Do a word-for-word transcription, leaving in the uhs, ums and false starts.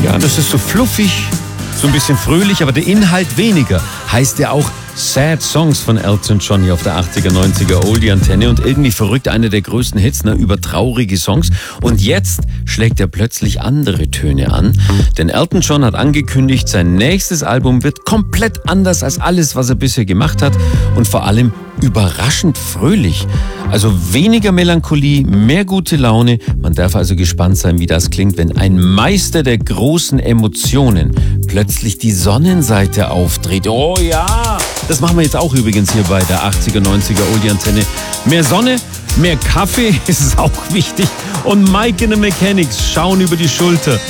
Ja, das ist so fluffig, so ein bisschen fröhlich, aber der Inhalt weniger. Heißt ja auch Sad Songs von Elton John hier auf der achtziger, neunziger Oldie-Antenne und irgendwie verrückt, einer der größten Hits, ne, über traurige Songs. Und jetzt schlägt er plötzlich andere Töne an, denn Elton John hat angekündigt, sein nächstes Album wird komplett anders als alles, was er bisher gemacht hat und vor allem überraschend fröhlich. Also weniger Melancholie, mehr gute Laune. Man darf also gespannt sein, wie das klingt, wenn ein Meister der großen Emotionen plötzlich die Sonnenseite aufdreht. Oh ja! Das machen wir jetzt auch übrigens hier bei der achtziger, neunziger Oldie-Antenne. Mehr Sonne, mehr Kaffee ist auch wichtig. Und Mike in the Mechanics schauen über die Schulter.